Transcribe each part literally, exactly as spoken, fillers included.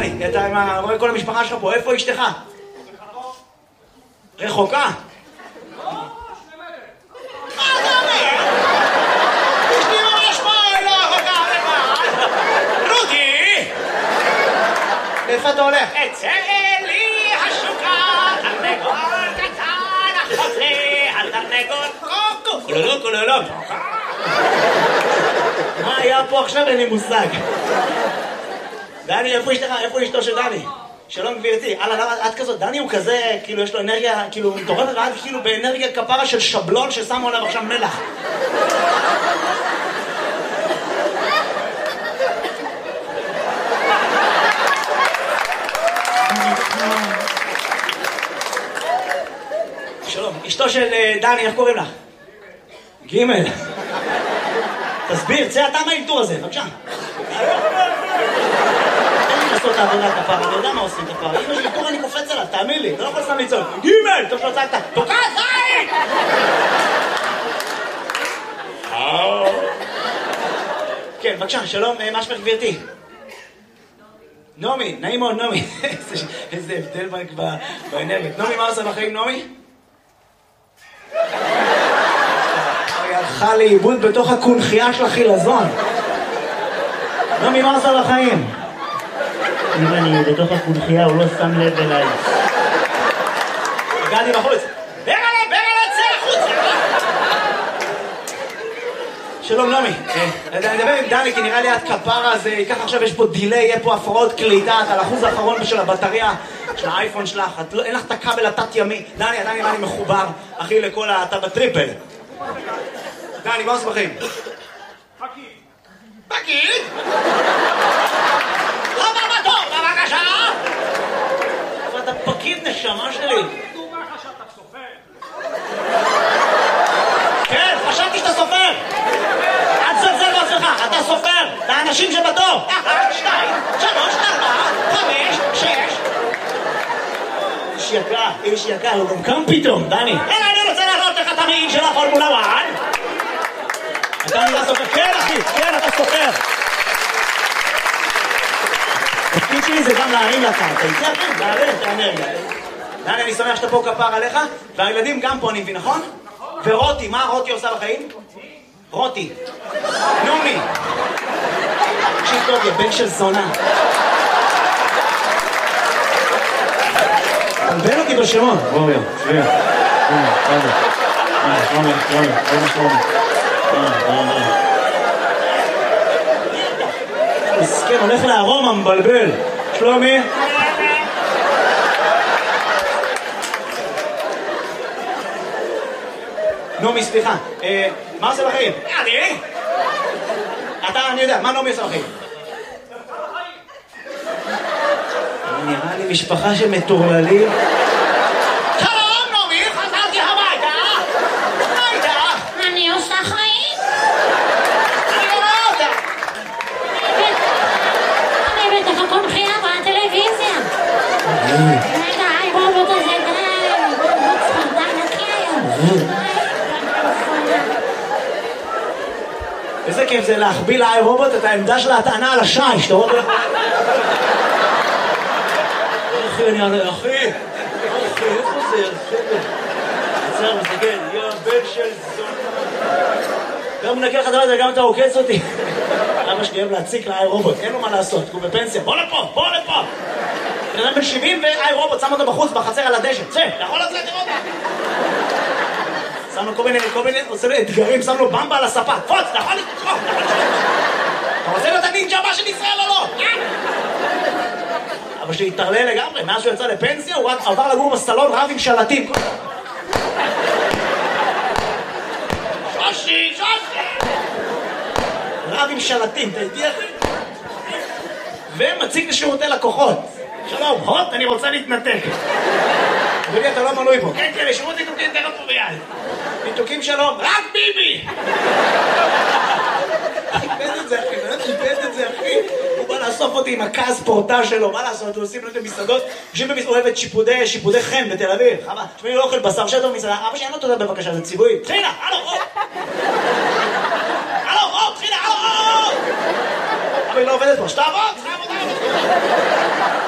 דני, אתה עם ה... רואה כל המשפחה שלך פה, איפה אשתך? רחוקה? לא, שני מטר. מה אתה אומר? אשתי ממש פה, היא לא רחוקה, רחוקה. רותי! איפה אתה הולך? אצא לי השוקה, תרנגול קטן, אחות לי, התרנגול קוקו. קולולו, קולולו. מה היה פה עכשיו? אין לי מושג. דני, איפה אשתך? איפה אשתו של דני? שלום גבירתי. אללה, למה את כזאת? דני הוא כזה, כאילו יש לו אנרגיה, כאילו הוא מתעורר ועד כאילו באנרגיה כפרה של שבלון ששמו עליו עכשיו מלח. שלום, אשתו של דני, איך קוראים לך? גימל. תסביר, צא אתה מהאלתור הזה, בבקשה. אין לי לעשות את העבודה כפרה, אני יודע מה עושים כפרה. אם יש אלתור אני קופץ עליו, תאמין לי, אתה לא יכול סתם לצעוק. גימל, טוב שלא צעקת, תוקע זין! כן, בבקשה, שלום, מה שמך גבירתי? נעמי, נעים מאוד, נעמי. איזה הבדל באנרגיות. נעמי, מה עושה בחיים, נעמי? היא הלכה לאיבוד בתוך הקונחייה של החילזון. נעמי, מה עושה בחיים? אם אני בתוך הקונחייה, הוא לא שם לב אליי. הגעתי בחוץ. ברגע, ברגע, צא החוצה! שלום נעמי, אני מדבר עם דני כי נראה לי את כפרה, אז ככה עכשיו יש פה דילי, יהיה פה הפרעות קליטה, את על האחוז האחרון של הבטריה של האייפון שלך, אין לך את הכבל התת ימי. דני, עדיין נראה לי מחובר, אחי, לכל אתה בטריפל. דני, מה עושה בחיים? פקיד. פקיד? חבר בתור, בבקשה! אבל אתה פקיד נשמה שלי. דומה לך שאתה סופר. כן, חשבתי שאתה סופר. אל תזלזל בעצמך, אתה סופר. את האנשים שבתור. אחת, שתיים, שלוש, ארבע, חמש, שש. איש יקר, איש יקר, הוא גם קם פתאום, דני. אלא אני רוצה להראות לך את המעיל של הפורמולה אחת. אתה נראה סופר. כן, אחי, כן, אתה סופר. התפקיד שלי זה גם להרים לקרקע. זה כן, להרים את האנרגיה. דני, אני שמח שאתה פה כפר עליך, והילדים גם פה, אני מבין, נכון? ורותי, מה רותי עושה בחיים? רותי. נעמי. תקשיב טוב, יא בן של זונה. תלבן אותי בשמות. בואו, יא, שביע. שלומי, שלומי. שלומי, שלומי, שלומי, שלומי. מסכן, הולך לארומה, מבלבל. שלומי. נעמי, סליחה. מה עושה בחיים? אני? אתה, אני יודע, מה נעמי עושה בחיים? נראה לי משפחה של מטורללים. שלום, נעמי, חזרתי הביתה. מה איתך? אני עושה חיים. אני לא רואה אותה. אני בתוך הקונחייה בטלוויזיה. רגע, היי רובוט הזה, די. רובוט ספרדן נקי היום. איזה כיף זה להחביא לאי רובוט את העמדה של ההטענה על השיש, אתה רואה? אחי, אני אענה, אחי, אחי, איפה זה? עצר, מסתכל, יא בן של זונה. גם מנקה לך דבר, גם אתה עוקץ אותי. אבא שלי אוהב להציק לאי רובוט, אין לו מה לעשות, הוא בפנסיה, בוא לפה, בוא לפה. בן אדם בן שבעים ואי רובוט, שם אותו בחוץ, בחצר על הדשא, צא, אתה יכול לצאת, תראה אותה. שם לו כל מיני, כל מיני, עושה לו אתגרים, שם לו במבה על הספה. פוץ, אתה יכול לתקוף, אתה יכול לתקוף. אתה רוצה להיות הנינג'ה הבא של ישראל או לא? אבל שהתערלל לגמרי, מאז שהוא יצא לפנסיה, הוא רק עבר לגור בסלון רב עם שלטים. שושי, שושי! רב עם שלטים, אתה איתי אחי? ומציג לשירותי לקוחות. שלום, הוט, אני רוצה להתנתק. אדוני, אתה לא מנוי פה. כן, כן, לשירות ניתוקים תכף פה ביד. ניתוקים שלום, רק ביבי! חיפש את זה אחי, באמת חיפש את זה אחי. הוא בא לאסוף אותי עם הכעס פורטה שלו, מה לעשות? הוא עושים לו את המסעדות, הוא אוהב את שיפודי, שיפודי חן בתל אביב. תשמעי, הוא לא אוכל בשר שטו במסעדה, אבא שאין לו תודה בבקשה, זה ציווי. תחילה, הלו, או! הלו, או, תחילה, הלו, או! אבל היא לא עובדת פה, שתעבוד! עבודה, עבודה.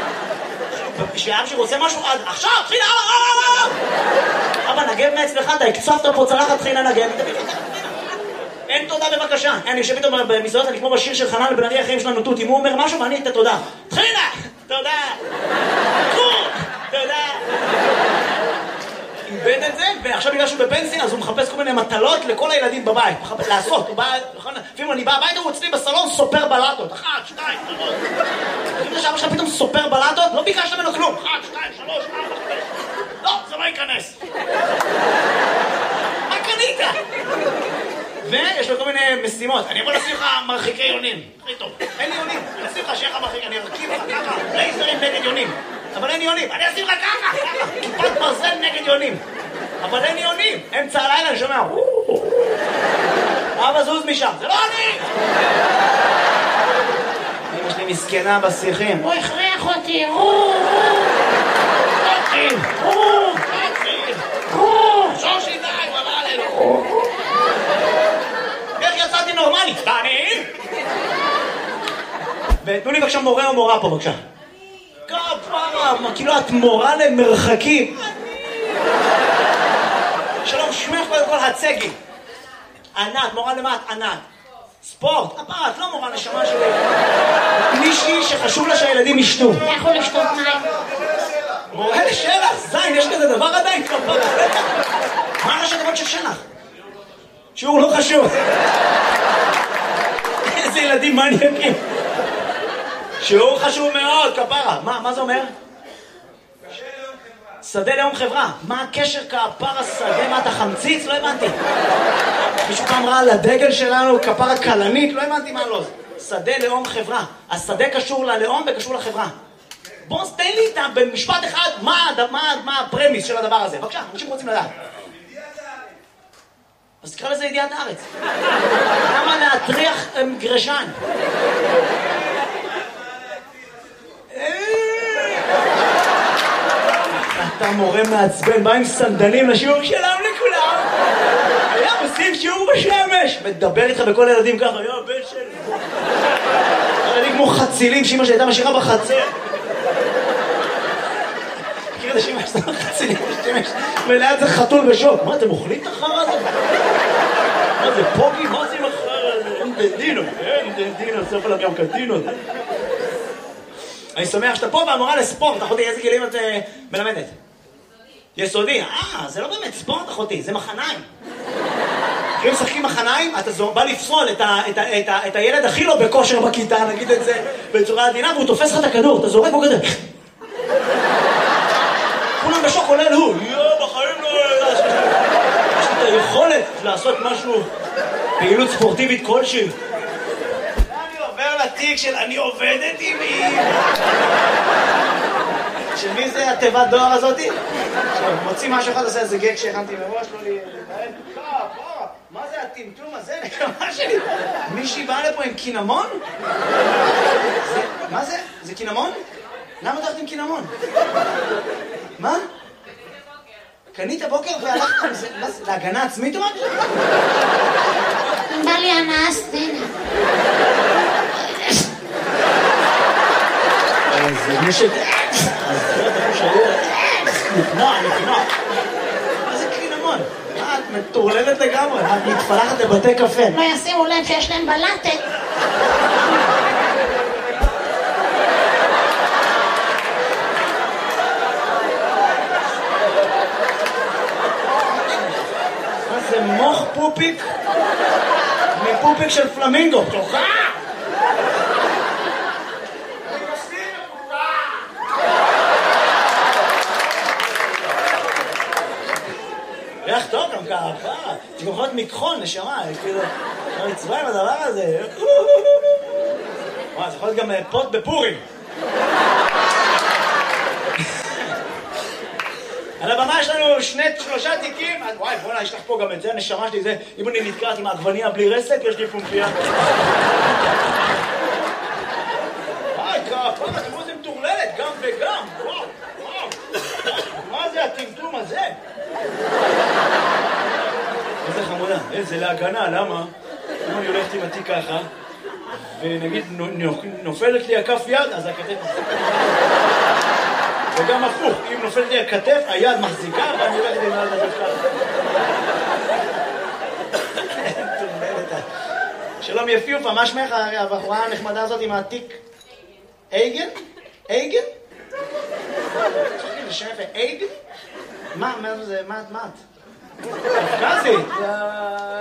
שאבא שלי רוצה משהו, אז עכשיו, תחילה, אבא, נגב מאצלך, אתה הקצפת פה צלחת, תחילה נגב. אין תודה בבקשה. אני יושב איתו במסעדות, אני כמו בשיר של חנן לבן ארי, החיים שלנו תות, אם הוא אומר משהו ואני את התודה. תחילה, תודה. תודה. איבד את זה, ועכשיו בגלל שהוא בפנסיה, אז הוא מחפש כל מיני מטלות לכל הילדים בבית. לעשות, הוא בא, לפעמים אני בא הביתה, הוא אצלי בסלון סופר בלטות. אחת, שתיים, שלוש. אם זה שאבא שלך פתאום סופר בלטות, לא ביקשת ממנו כלום. אחת, שתיים, שלוש, ארבע, חמש. לא, זה לא ייכנס. מה קנית? ויש לו כל מיני משימות. אני יכול לשים לך מרחיקי יונים. הכי טוב. אין לי יונים. אני אשים לך שיהיה לך מרחיק, אני ארכיב לך ככה. לייזרים נגד יונים. אבל אין יונים. אני אשים לך ככה, ככה. כיפת ברזל נגד יונים. אבל אין יונים. אמצע הלילה אני שומע. אבא זוז משם. זה לא אני! אמא שלי מסכנה בשיחים. הוא הכריח אותי. שושי די, בבא עלינו. איך יצאתי נורמלי? תעני? ותנו לי בבקשה מורה או מורה פה בבקשה. כפרה, כאילו את מורה למרחקים. שלום, שמך קודם כל הצגי. ענת, מורה למה את ענת? ספורט, כפרה, את לא מורה נשמה שלי. מישהי שחשוב לה שהילדים ישתו. לכו לשתות מים. מורה לשלח, זין, יש כזה דבר עדיין כפרה. מה ראשי הדבר של שלח? שיעור לא חשוב. איזה ילדים מניאקים. שיעור חשוב מאוד, כפרה. מה, מה זה אומר? שדה ליום חברה. מה הקשר כפרה שדה? מה אתה חמציץ? לא הבנתי. מישהו פעם ראה על הדגל שלנו כפרה קלנית? לא הבנתי מה לא. שדה ליום חברה. השדה קשור ללאום וקשור לחברה. בוא תן לי איתם במשפט אחד מה, מה, מה הפרמיס של הדבר הזה. בבקשה, אנשים רוצים לדעת. אז תקרא לזה ידיעת הארץ. למה להטריח גרשן? אתה מורה מעצבן, בא עם סנדלים לשיעור שלם לכולם. היה עושים שיעור בשמש. מדבר איתך בכל הילדים ככה, יו, בן של... ילדים כמו חצילים, שאמא שהייתה משאירה בחצר. מכיר את השאמא שאתה חצילים בשמש? וליד זה חתול בשוק. מה, אתם אוכלים את החרא הזה? מה זה, פוגי? מה זה עם החרא הזה? אין דדינו, אין דדינו, סוף עליו גם קדינו. אני שמח שאתה פה והמורה לספורט, אחותי, איזה גילים את מלמדת? יסודי. אה, זה לא באמת ספורט, אחותי, זה מחניים. כשהם משחקים מחניים, אתה בא לפסול את הילד הכי לא בכושר בכיתה, נגיד את זה בצורה עדינה, והוא תופס לך את הכדור, אתה זורק בו כזה. כולם בשוק, כולל הוא. יואו, בחיים לא... יש לי את היכולת לעשות משהו, פעילות ספורטיבית כלשהי. עובר לתיק של אני עובדת עם אמא. של מי זה התיבת דואר הזאתי? עכשיו, מוציא משהו אחד, עושה איזה גג שהכנתי מראש, לא להתנהל. כפרה, מה זה הטמטום הזה? נקמה שלי. מישהי באה לפה עם קינמון? מה זה? זה קינמון? למה אתה הולכת עם קינמון? מה? קנית בוקר והלכת עם זה? להגנה עצמית או משהו? בא לי הנאה סצנה. זה מי ש... אז זה אתה חושב נפנוע, נפנוע. מה זה קינמון? מה, את מטורללת לגמרי? את מתפלחת לבתי קפה. לא ישימו לב שיש להם בלטת. מה זה מוח פופיק? מפופיק של פלמינגו. תוכה! ריח טוב גם ככה, זה גם יכול להיות מכחול, נשמה, כאילו, לא נצבע עם הדבר הזה. וואי, זה יכול להיות גם פוט בפורים. על הבמה יש לנו שני, שלושה תיקים, וואי, בוא'נה, יש לך פה גם את זה, הנשמה שלי, זה, אם אני נתקעת עם העגבניה בלי רסק, יש לי פומפיה. וואי, כפה, תראו זה מטורללת, גם וגם, וואו, וואו. מה זה הטמטום הזה? איזה חמודה, איזה להגנה, למה? אם אני הולכת עם התיק ככה, ונגיד נופלת לי הכף יד, אז הכתף... וגם הפוך, אם נופלת לי הכתף, היד מחזיקה, ואני הולכת עם היד הזאת ככה. שלום יפיופה, מה שמך הבחורה הנחמדה הזאת עם העתיק? אייגן? אייגן? זה שם יפה, אייגן? מה, מה זה, מה את? קפקזית?